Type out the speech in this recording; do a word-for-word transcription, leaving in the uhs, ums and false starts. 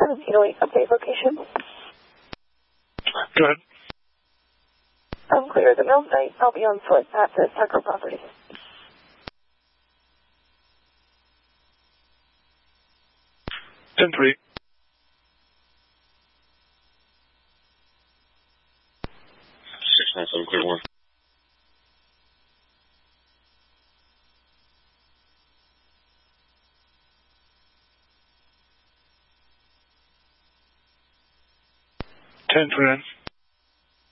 seventeen oh eight, update location. Go ahead. I'm clear. The mail site. I'll be on foot at the Tucker property. ten three. six nine seven, clear one. ten three nine.